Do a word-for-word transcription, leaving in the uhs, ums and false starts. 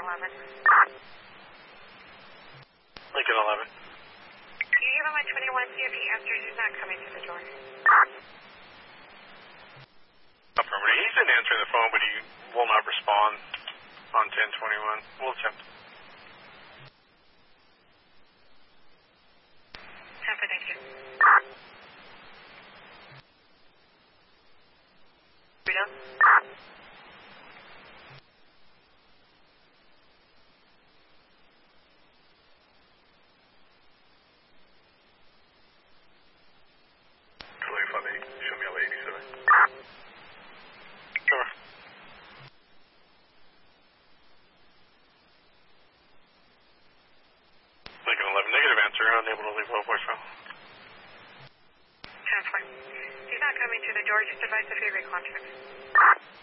eleven. Lincoln eleven. Can you give him my twenty-one, see if he answers? He's not coming to the door. Affirmative. He's been answering the phone, but he will not respond on ten twenty-one. We'll attempt. Tampa, thank you. Rita? twenty-five eight. Show me L eighty-seven. Sure. Lincoln eleven, negative answer, unable to leave low voicemail. ten four. He's not coming to the door, just advise if he recontracts.